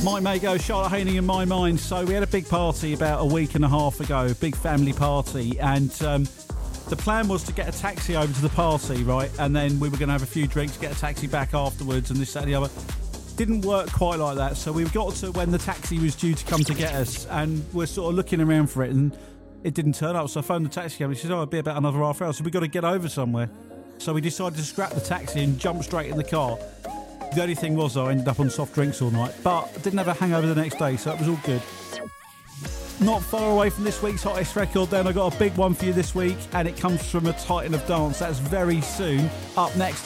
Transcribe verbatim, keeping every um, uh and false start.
Mike Mago, Charlotte Haining in my mind. So we had a big party about a week and a half ago, big family party, and um, the plan was to get a taxi over to the party, right? And then we were going to have a few drinks, get a taxi back afterwards, and this, that, and the other. Didn't work quite like that. So we got to when the taxi was due to come to get us, and we're sort of looking around for it, and it didn't turn up. So I phoned the taxi company. She said, oh, it'll be about another half hour. So we've got to get over somewhere. So we decided to scrap the taxi and jump straight in the car. The only thing was, though, I ended up on soft drinks all night, but I didn't have a hangover the next day, so it was all good. Not far away from this week's hottest record, then I got a big one for you this week, and it comes from a titan of dance. That's very soon. Up next.